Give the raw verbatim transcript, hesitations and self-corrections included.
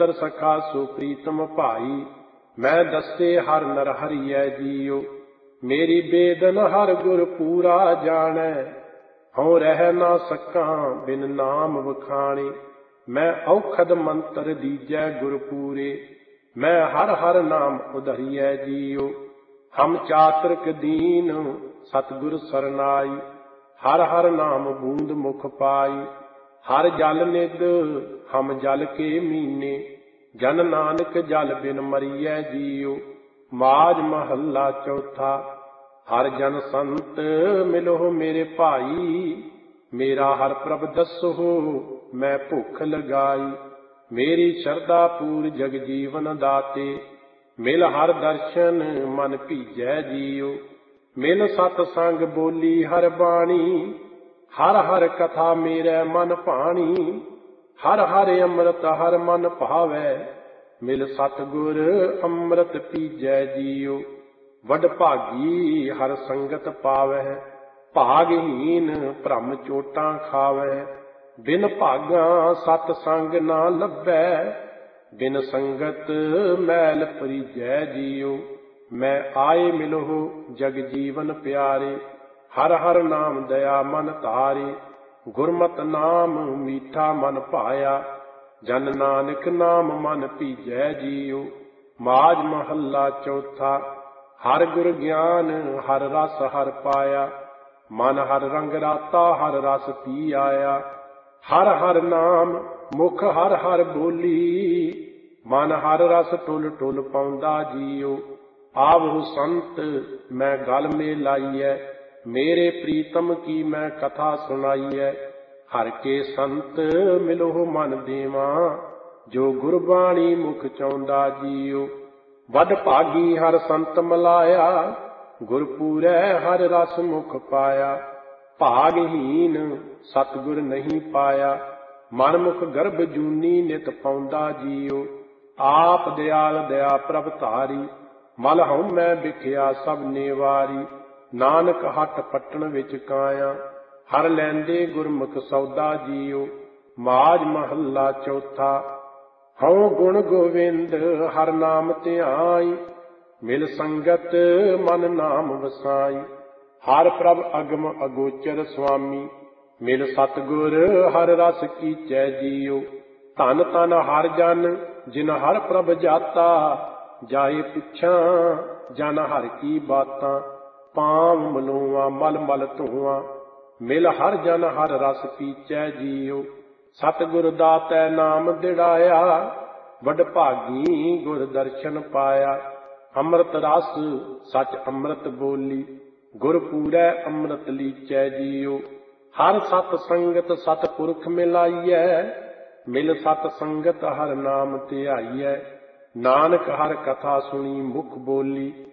ਮੰਤਰ ਸਖਾ ਸੋ ਪ੍ਰੀਤਮ ਭਾਈ। ਮੈਂ ਦੱਸੇ ਹਰ ਨਰ ਹਰੀਐ ਜੀਉ, ਮੇਰੀ ਬੇਦਨ ਹਰ ਗੁਰ ਪੂਰਾ ਜਾਣੈ। ਹਉ ਰਹਿ ਨਾ ਸਕਾਂ ਬਿਨ ਨਾਮ ਵਖਾਣੇ, ਮੈਂ ਔਖਦ ਮੰਤਰ ਦੀਜੈ ਗੁਰ ਪੂਰੇ। ਮੈਂ ਹਰ ਹਰ ਨਾਮ ਉਧਰੀਐ ਜੀਉ, ਹਮ ਚਾਤ੍ਰਿਕ ਦੀਨ ਸਤਿਗੁਰ ਸਰਨਾਈ। ਹਰ ਹਰ ਨਾਮ ਬੂੰਦ ਮੁਖ ਪਾਈ, ਹਰ ਜਲ ਨਿਧ ਹਮ ਜਲ ਕੇ ਮੀਨੇ। ਜਨ ਨਾਨਕ ਜਲ ਬਿਨ ਮਰੀਐ ਜੀਉ, ਮਾਝ ਮਹੱਲਾ ਚੌਥਾ। ਹਰ ਜਨ ਸੰਤ ਮਿਲੋ ਮੇਰੇ ਭਾਈ, ਮੇਰਾ ਹਰ ਪ੍ਰਭ ਦੱਸੋ ਮੈਂ ਭੁੱਖ ਲਗਾਈ। ਮੇਰੀ ਸ਼ਰਧਾ ਪੂਰ ਜਗ ਜੀਵਨ ਦਾਤੇ, ਮਿਲ ਹਰ ਦਰਸ਼ਨ ਮਨ ਭੀਜੈ ਜੀਉ। ਮਿਲ ਸਤ ਸੰਗ ਬੋਲੀ ਹਰ ਬਾਣੀ, ਹਰ ਹਰ ਕਥਾ ਮੇਰੇ ਮਨ ਭਾਣੀ। ਹਰ ਹਰ ਅੰਮ੍ਰਿਤ ਹਰ ਮਨ ਭਾਵੈ, ਮਿਲ ਸਤਿਗੁਰ ਅੰਮ੍ਰਿਤ ਪੀਜੈ ਜੀਉ। ਵਡ ਭਾਗੀ ਹਰ ਸੰਗਤ ਪਾਵੈ, ਭਾਗਹੀਨ ਭ੍ਰਮ ਚੋਟਾਂ ਖਾਵੈ। ਬਿਨ ਭਾਗਾਂ ਸਤ ਸੰਗ ਨਾ ਲੱਭੈ, ਬਿਨ ਸੰਗਤ ਮੈਲ ਪਰੀਜੈ ਜੀਉ। ਮੈਂ ਆਏ ਮਿਲੋ ਜਗ ਜੀਵਨ ਪਿਆਰੇ, ਹਰ ਹਰ ਨਾਮ ਦਇਆ ਮਨ ਧਾਰੇ। ਗੁਰਮਤਿ ਨਾਮ ਮੀਠਾ ਮਨ ਭਾਇਆ, ਜਨ ਨਾਨਕ ਨਾਮ ਮਨ ਭੀਜੈ ਜੀਉ। ਮਾਝ ਮਹੱਲਾ ਚੌਥਾ। ਹਰ ਗੁਰ ਗਿਆਨ ਹਰ ਰਸ ਹਰ ਪਾਇਆ, ਮਨ ਹਰ ਰੰਗ ਰਾਤਾ ਹਰ ਰਸ ਪੀ ਆਇਆ। ਹਰ ਹਰ ਨਾਮ ਮੁਖ ਹਰ ਹਰ ਬੋਲੀ, ਮਨ ਹਰ ਰਸ ਟੁਲ ਟੁਲ ਪਾਉਂਦਾ ਜੀਉ। ਆਵਹੁ ਸੰਤ ਮੈਂ ਗਲ ਮੇ ਲਾਈਐ, ਮੇਰੇ ਪ੍ਰੀਤਮ ਕੀ ਮੈਂ ਕਥਾ ਸੁਣਾਈਐ। ਹਰ ਕੇ ਸੰਤ ਮਿਲੋ ਮਨ ਦੇਵਾ, ਜੋ ਗੁਰਬਾਣੀ ਮੁਖ ਚਾਹੁੰਦਾ ਜੀਉ। ਵਡ ਭਾਗੀ ਹਰ ਸੰਤ ਮਲਾਇਆ, ਗੁਰ ਪੂਰੈ ਹਰ ਰਸ ਮੁਖ ਪਾਇਆ। ਭਾਗਹੀਨ ਸਤਿਗੁਰ ਨਹੀਂ ਪਾਇਆ, ਮਨ ਮੁਖ ਗਰਭ ਜੂਨੀ ਨਿਤ ਪਾਉਂਦਾ ਜੀਉ। ਆਪ ਦਿਆਲ ਦਇਆ ਪ੍ਰਭ ਧਾਰੀ, ਮਲ ਹਉ ਮੈਂ ਵਿਖਿਆ ਸਭ ਨੇਵਾਰੀ। ਨਾਨਕ ਹੱਟ ਪੱਟਣ ਵਿੱਚ ਕਾਇਆ, ਹਰ ਲੈਂਦੇ ਗੁਰਮੁਖ ਸੌਦਾ ਜੀਉ। ਮਾਝ ਮਹੱਲਾ ਚੌਥਾ। ਹਉ ਗੁਣ ਗੋਵਿੰਦ ਹਰ ਨਾਮ ਧਿਆਈ, ਮਿਲ ਸੰਗਤ ਮਨ ਨਾਮ ਵਸਾਈ। ਹਰ ਪ੍ਰਭ ਅਗਮ ਅਗੋਚਰ ਸੁਆਮੀ, ਮਿਲ ਸਤਿਗੁਰ ਹਰ ਰਸ ਕੀਚੈ ਜੀਉ। ਧਨ ਧਨ ਹਰ ਜਨ ਜਿਨ ਹਰ ਪ੍ਰਭ ਜਾਤਾ, ਜਾਏ ਪੁੱਛਾਂ ਜਨ ਹਰ ਕੀ ਬਾਤਾਂ। ਪਾਵ ਮਲੋਆ ਮਲ ਮਲ ਧੋਆ, ਮਿਲ ਹਰ ਜਨ ਹਰ ਰਸ ਪੀਚੈ ਜੀਉ। ਸਤਿਗੁਰ ਦਾਤੈ ਨਾਮ ਦਿੜਾਇਆ, ਵਡ ਭਾਗੀ ਗੁਰ ਦਰਸ਼ਨ ਪਾਇਆ। ਅੰਮ੍ਰਿਤ ਰਸ ਸਚ ਅੰਮ੍ਰਿਤ ਬੋਲੀ, ਗੁਰ ਪੂਰੈ ਅੰਮ੍ਰਿਤ ਲੀਚੈ ਜੀਉ। ਹਰ ਸਤ ਸੰਗਤ ਸਤ ਪੁਰਖ ਮਿਲਾਈਐ, ਮਿਲ ਸਤ ਸੰਗਤ ਹਰ ਨਾਮ ਧਿਆਈਐ। ਨਾਨਕ ਹਰ ਕਥਾ ਸੁਣੀ ਮੁਖ ਬੋਲੀ,